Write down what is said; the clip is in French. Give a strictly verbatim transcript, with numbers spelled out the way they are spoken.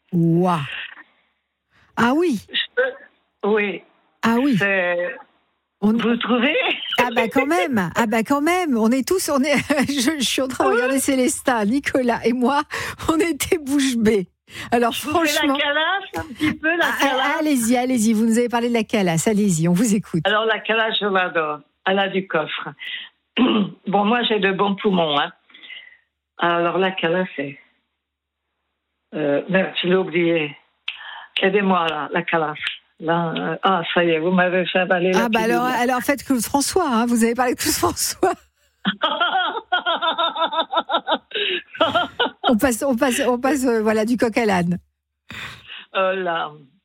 Waouh. Ah oui. Oui. Ah oui. C'est... On... Vous trouvez? Ah bah quand même, ah bah quand même, on est tous, on est, je, je suis en train de regarder Célestin, Nicolas et moi, on était bouche bée. Alors je franchement, vous fais la calasse un petit peu, la ah, calasse. Allez-y, allez-y, vous nous avez parlé de la calasse, allez-y, on vous écoute. Alors la calasse, je l'adore, elle a du coffre. Bon, moi j'ai de bons poumons, hein. Alors la calasse, c'est... Euh, merde, je l'ai oublié. Aidez-moi là, la calasse. Là, euh, ah, ça y est, vous m'avez fait avaler la Ah bah alors, pilule. alors faites Claude François, hein, vous avez parlé de Claude François. on passe, on passe, on passe, euh, voilà, du coq à l'âne. Oh là.